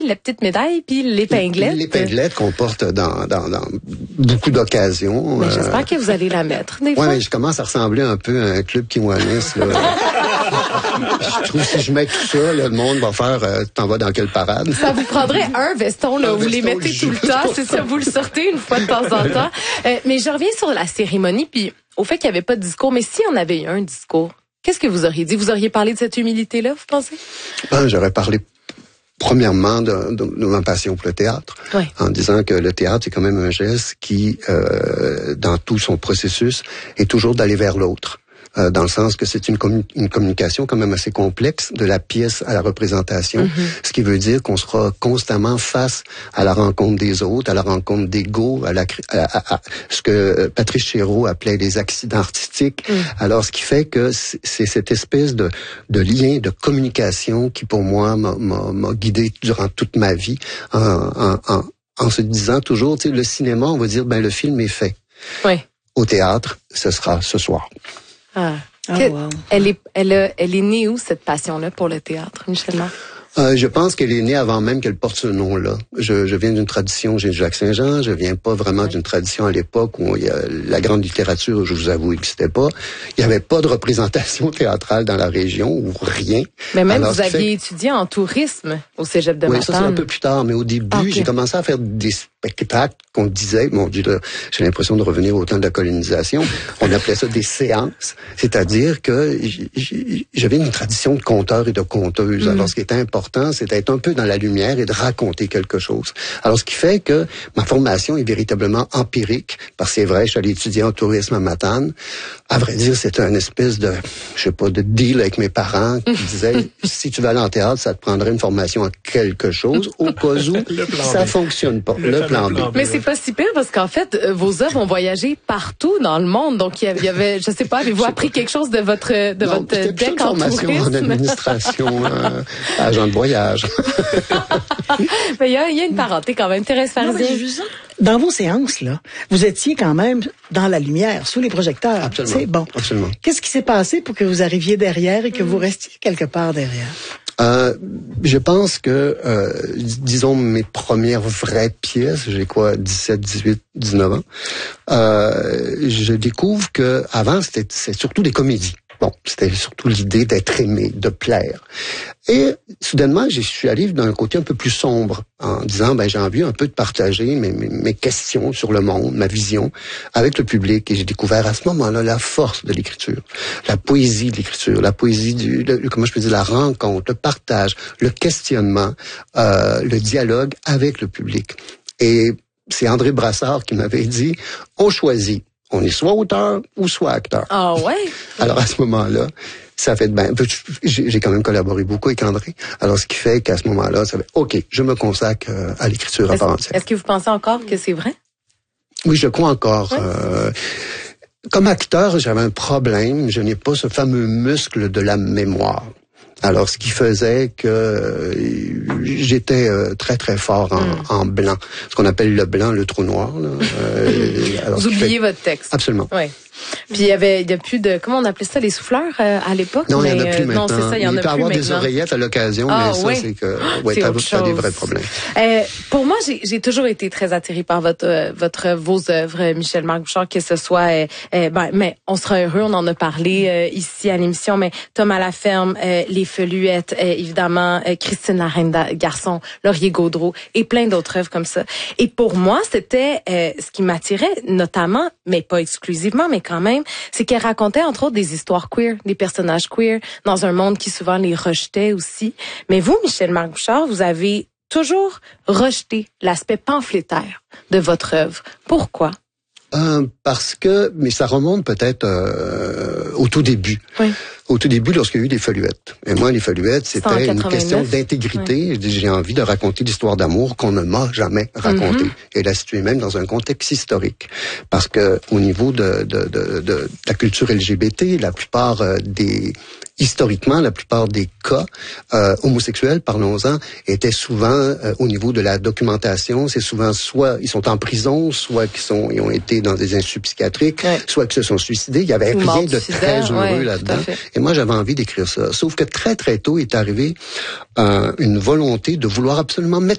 la petite médaille puis l'épinglette. L'épinglette qu'on porte dans beaucoup d'occasions. Mais j'espère que vous allez la mettre des fois. Ouais, mais je commence à ressembler un peu à un club kiwanis, là. Je trouve que si je mets tout ça, là, le monde va faire t'en vas dans quelle parade? Ça vous prendrait un veston, là, où vous les mettez tout le temps. C'est ça, vous le sortez une fois de temps en temps. Mais je reviens sur la cérémonie, puis au fait qu'il n'y avait pas de discours. Mais si on avait eu un discours, qu'est-ce que vous auriez dit? Vous auriez parlé de cette humilité-là, vous pensez? J'aurais parlé premièrement de ma passion pour le théâtre, oui, en disant que le théâtre, c'est quand même un geste qui, dans tout son processus, est toujours d'aller vers l'autre. Dans le sens que c'est une communication quand même assez complexe de la pièce à la représentation, ce qui veut dire qu'on sera constamment face à la rencontre des autres, à la rencontre d'ego, à ce que Patrice Chéreau appelait les accidents artistiques. Alors, ce qui fait que c'est cette espèce de lien, de communication qui, pour moi, m'a guidé durant toute ma vie en se disant toujours, tu sais, le cinéma, on va dire, le film est fait. Oui. Au théâtre, ce sera ce soir. Wow. Elle est née où, cette passion-là, pour le théâtre, Michel Marc? Je pense qu'elle est née avant même qu'elle porte ce nom-là. Je viens d'une tradition, j'ai Jacques Saint-Jean, je viens pas vraiment d'une tradition à l'époque où il y a la grande littérature, je vous avoue, n'existait pas. Il y avait pas de représentation théâtrale dans la région, ou rien. Mais même vous aviez étudié en tourisme au Cégep de Matane. Oui, ça c'est un peu plus tard, mais au début, j'ai commencé à faire des spectacles qu'on disait, mon Dieu, là, j'ai l'impression de revenir au temps de la colonisation. On appelait ça des séances, c'est-à-dire que j'avais une tradition de conteur et de conteuse. Alors, ce qui était important, c'est d'être un peu dans la lumière et de raconter quelque chose. Alors, ce qui fait que ma formation est véritablement empirique, parce que c'est vrai, je suis allé étudier en tourisme à Matane. À vrai dire, c'était une espèce de, de deal avec mes parents qui disaient, si tu veux aller en théâtre, ça te prendrait une formation en quelque chose, au cas où ça fonctionne pas. Le plan B. Mais c'est pas si pire, parce qu'en fait, vos œuvres ont voyagé partout dans le monde. Donc, il y avait, je sais pas, avez-vous appris quelque chose de votre deck en tourisme? Formation en administration, agent de voyage. Mais il y a une parenté quand même. Thérèse Farzien. Dans vos séances, là, vous étiez quand même dans la lumière, sous les projecteurs. Absolument. C'est bon. Absolument. Qu'est-ce qui s'est passé pour que vous arriviez derrière et que vous restiez quelque part derrière? Je pense que, disons, mes premières vraies pièces, j'ai 17, 18, 19 ans, je découvre que avant c'est surtout des comédies. Bon, c'était surtout l'idée d'être aimé, de plaire. Et soudainement, je suis allé d'un côté un peu plus sombre, en disant, j'ai envie un peu de partager mes questions sur le monde, ma vision, avec le public. Et j'ai découvert à ce moment-là la force de l'écriture, la poésie de l'écriture, la poésie la rencontre, le partage, le questionnement, le dialogue avec le public. Et c'est André Brassard qui m'avait dit, on choisit. On est soit auteur ou soit acteur. Ah ouais? Alors à ce moment-là, ça fait j'ai quand même collaboré beaucoup avec André. Alors ce qui fait qu'à ce moment-là, ça fait OK, je me consacre à l'écriture à part entière. Est-ce que vous pensez encore que c'est vrai? Oui, je crois encore. Ouais. Comme acteur, j'avais un problème. Je n'ai pas ce fameux muscle de la mémoire. Alors, ce qui faisait que j'étais très, très fort en blanc. Ce qu'on appelle le blanc, le trou noir. Là. Alors, vous oubliez votre texte. Absolument. Oui. Puis il y a plus de, comment on appelait ça, les souffleurs à l'époque? Non, il n'y en a plus maintenant. Non, c'est ça, il y en a plus maintenant. Il peut y avoir des oreillettes à l'occasion, mais ça, c'est que t'as des vrais problèmes. Pour moi, j'ai toujours été très attirée par vos œuvres, Michel Marc Bouchard, que ce soit, mais on sera heureux, on en a parlé ici à l'émission, mais Thomas Laferme, Les Feluettes, évidemment, Christine la Reine Garçon, Laurier Gaudreau et plein d'autres œuvres comme ça. Et pour moi, c'était ce qui m'attirait notamment, mais pas exclusivement, mais quand même, c'est qu'elle racontait entre autres des histoires queer, des personnages queer, dans un monde qui souvent les rejetait aussi. Mais vous, Michel Marc Bouchard, vous avez toujours rejeté l'aspect pamphlétaire de votre œuvre. Pourquoi? Parce que, mais ça remonte peut-être au tout début. Oui. Au tout début, lorsqu'il y a eu les Feluettes. Et moi, les Feluettes, c'était une question d'intégrité. Oui. J'ai envie de raconter l'histoire d'amour qu'on ne m'a jamais racontée. Et la situer même dans un contexte historique. Parce que au niveau de la culture LGBT, la plupart historiquement, la plupart des cas homosexuels, parlons-en, étaient souvent au niveau de la documentation. C'est souvent soit ils sont en prison, soit ils ont été dans des instituts psychiatriques, soit qu'ils se sont suicidés. Il y avait rien de très heureux là-dedans. Et moi, j'avais envie d'écrire ça. Sauf que très, très tôt est arrivé une volonté de vouloir absolument mettre